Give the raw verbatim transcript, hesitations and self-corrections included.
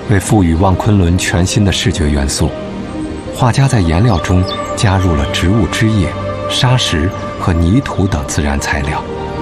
为赋予望昆仑全新的视觉元素，画家在颜料中加入了植物枝叶、沙石和泥土等自然材料。